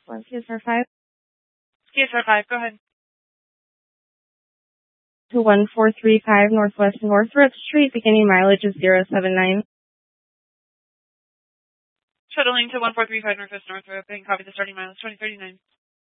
CSR 5. CSR 5, go ahead. To 1435 Northwest Northrop Street, beginning mileage is 079. Shuttling to 1435 Northwest Northrop, and copy the starting mileage 2039.